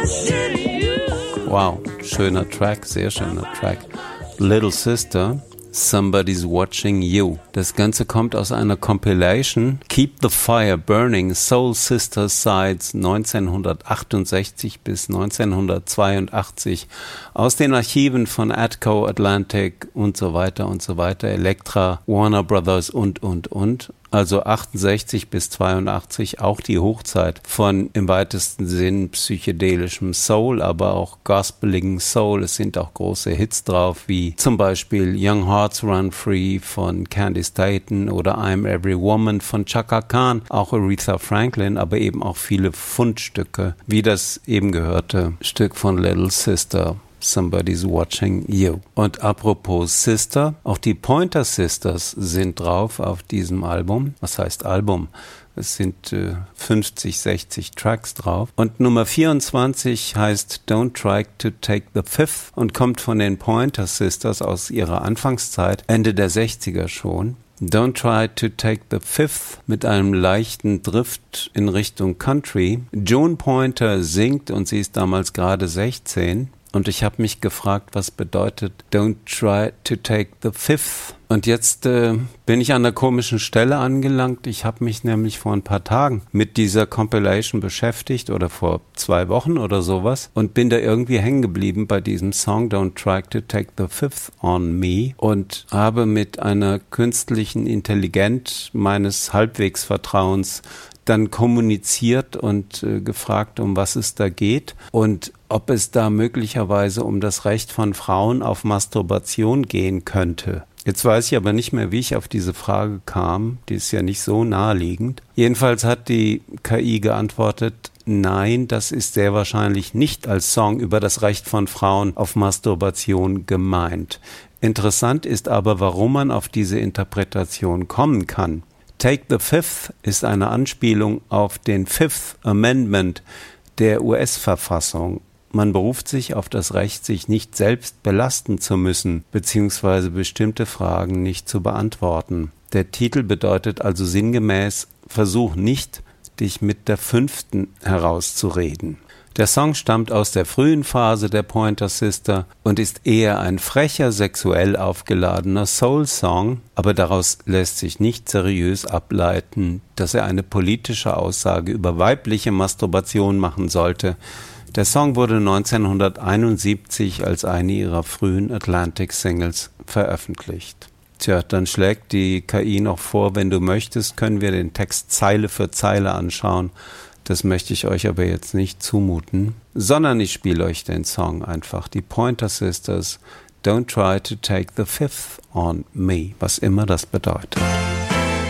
Wow, schöner Track, sehr schöner Track. Little Sister, Somebody's Watching You. Das Ganze kommt aus einer Compilation Keep the Fire Burning, Soul Sister Sides 1968 bis 1982 aus den Archiven von Atco, Atlantic und so weiter, Elektra, Warner Brothers und. Also 68 bis 82 auch die Hochzeit von im weitesten Sinn psychedelischem Soul, aber auch gospeligen Soul. Es sind auch große Hits drauf, wie zum Beispiel Young Hearts Run Free von Candice Dayton oder I'm Every Woman von Chaka Khan, auch Aretha Franklin, aber eben auch viele Fundstücke, wie das eben gehörte Stück von Little Sister. Somebody's Watching You. Und apropos Sister, auch die Pointer Sisters sind drauf auf diesem Album. Was heißt Album? Es sind 50, 60 Tracks drauf. Und Nummer 24 heißt Don't Try to Take the Fifth und kommt von den Pointer Sisters aus ihrer Anfangszeit, Ende der 60er schon. Don't Try to Take the Fifth mit einem leichten Drift in Richtung Country. Joan Pointer singt und sie ist damals gerade 16. Und ich habe mich gefragt, was bedeutet Don't try to take the fifth. Und jetzt bin ich an der komischen Stelle angelangt. Ich habe mich nämlich vor ein paar Tagen mit dieser Compilation beschäftigt oder vor 2 Wochen oder sowas und bin da irgendwie hängen geblieben bei diesem Song Don't try to take the fifth on me und habe mit einer künstlichen Intelligenz meines Halbwegsvertrauens dann kommuniziert und gefragt, um was es da geht und ob es da möglicherweise um das Recht von Frauen auf Masturbation gehen könnte. Jetzt weiß ich aber nicht mehr, wie ich auf diese Frage kam. Die ist ja nicht so naheliegend. Jedenfalls hat die KI geantwortet, nein, das ist sehr wahrscheinlich nicht als Song über das Recht von Frauen auf Masturbation gemeint. Interessant ist aber, warum man auf diese Interpretation kommen kann. Take the Fifth ist eine Anspielung auf den Fifth Amendment der US-Verfassung. Man beruft sich auf das Recht, sich nicht selbst belasten zu müssen, beziehungsweise bestimmte Fragen nicht zu beantworten. Der Titel bedeutet also sinngemäß, versuch nicht, dich mit der 5. herauszureden. Der Song stammt aus der frühen Phase der Pointer Sister und ist eher ein frecher, sexuell aufgeladener Soul-Song, aber daraus lässt sich nicht seriös ableiten, dass er eine politische Aussage über weibliche Masturbation machen sollte. Der Song wurde 1971 als eine ihrer frühen Atlantic-Singles veröffentlicht. Tja, dann schlägt die KI noch vor, wenn du möchtest, können wir den Text Zeile für Zeile anschauen. Das möchte ich euch aber jetzt nicht zumuten, sondern ich spiele euch den Song einfach. Die Pointer Sisters, Don't Try to Take the Fifth on Me, was immer das bedeutet.